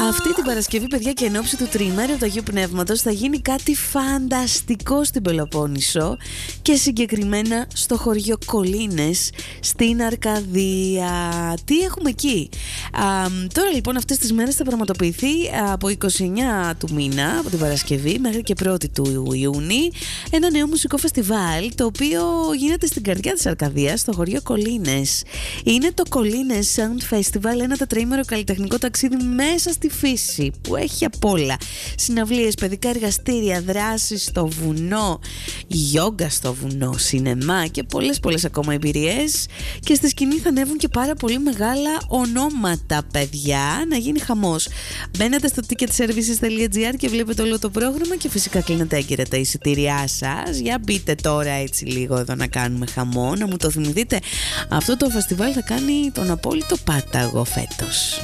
Αυτή την Παρασκευή, παιδιά, και εν ώψη του τριημέριου του Αγίου Πνεύματος θα γίνει κάτι φανταστικό στην Πελοπόννησο και συγκεκριμένα στο χωριό Κολίνες στην Αρκαδία. Τι έχουμε εκεί? Τώρα λοιπόν αυτές τις μέρες θα πραγματοποιηθεί από 29 του μήνα, από την Παρασκευή μέχρι και 1η του Ιούνιου, ένα νέο μουσικό φεστιβάλ το οποίο γίνεται στην καρδιά της Αρκαδίας, στο χωριό Κολίνες. Είναι το Κολίνες Sound Festival, ένα τετραήμερο καλλιτεχνικό ταξίδι μέσα στη φύση που έχει απ' όλα. Συναυλίες, παιδικά εργαστήρια, δράσεις στο βουνό, γιόγκα στο βουνό, σινεμά και πολλές ακόμα εμπειρίες. Και στη σκηνή θα ανέβουν και πάρα πολύ μεγάλα ονόματα, παιδιά, να γίνει χαμός. Μπαίνετε στο ticketservices.gr και βλέπετε όλο το πρόγραμμα και φυσικά κλείνετε έγκυρα τα εισιτήριά σας. Για μπείτε τώρα έτσι λίγο εδώ να κάνουμε χαμό, να μου το θυμηθείτε. Αυτό το φεστιβάλ θα κάνει τον απόλυτο πάταγο φέτος.